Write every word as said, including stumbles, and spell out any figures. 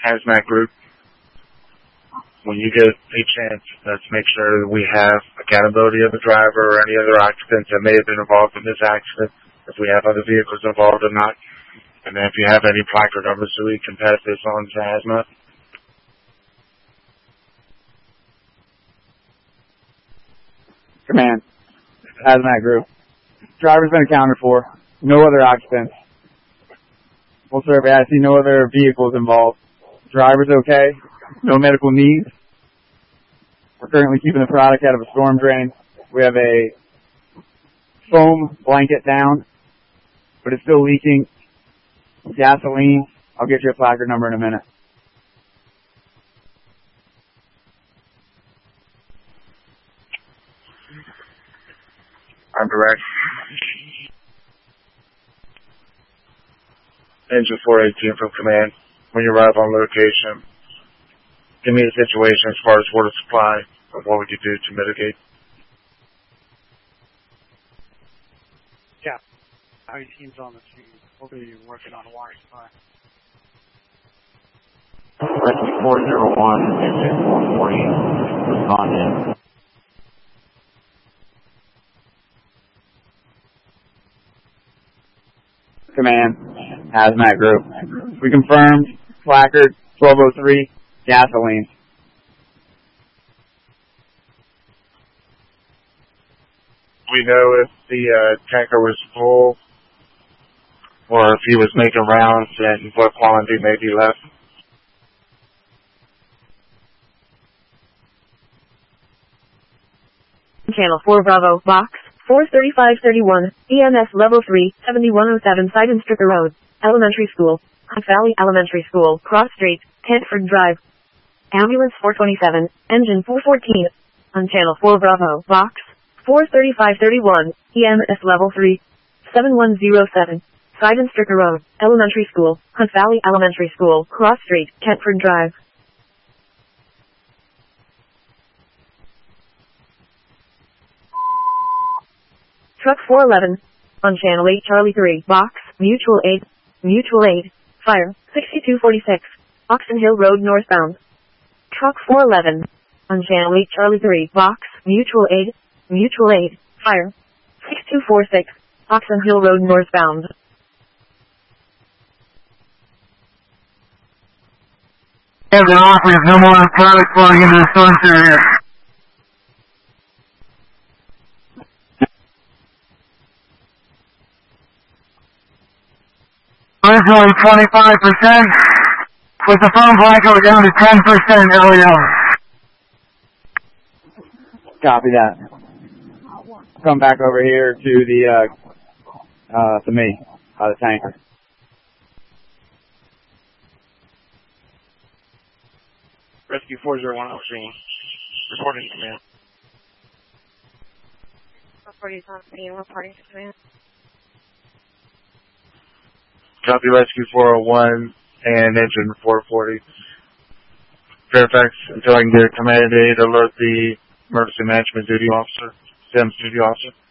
hazmat group. When you get a chance, let's make sure that we have accountability of the driver or any other occupants that may have been involved in this accident, if we have other vehicles involved or not. And then if you have any placard numbers so we can pass this on to hazmat. Command, hazmat group. Driver's been accounted for. No other occupants. Full survey. I see no other vehicles involved. Driver's okay. No medical needs. We're currently keeping the product out of a storm drain. We have a foam blanket down, but it's still leaking. Gasoline. I'll get you a placard number in a minute. I'm direct. Engine four eighteen from command. When you arrive on location, give me the situation as far as water supply and what we could do to mitigate. Yeah. Our team's on the scene. We'll be working on water supply. Rescue four zero one, engine four forty, respond in. Command, hazmat group. We confirmed placard twelve oh three, gasoline. We know if the uh, tanker was full or if he was making rounds and what quantity may be left. Channel four Bravo, box four thirty-five thirty-one, E M S level three, seventy-one oh seven, Side and Stricker Road, Elementary School, Hunt Valley Elementary School, Cross Street, Kentford Drive. Ambulance four twenty-seven, engine four fourteen, on Channel four Bravo, box four thirty-five thirty-one, E M S level three, seven one oh seven, Side and Stricker Road, Elementary School, Hunt Valley Elementary School, Cross Street, Kentford Drive. Truck four eleven, on Channel eight Charlie three, box, mutual aid, mutual aid, fire, sixty-two forty-six, Oxon Hill Road northbound. Truck four eleven, on Channel eight Charlie three, box, mutual aid, mutual aid, fire, sixty-two forty-six, Oxon Hill Road northbound. Have been off, we have no more product flowing into the storm area. Originally twenty-five percent, with the foam blanket we're down to ten percent L E L. Copy that. Come back over here to the, uh, uh, to me, uh, the tanker. Rescue four zero one, scene. Reporting to command. Reporting on scene, reporting to command. Copy Rescue four oh one and engine four forty. Fairfax, until I can get a command aid, alert the emergency management duty officer, SIMS duty officer.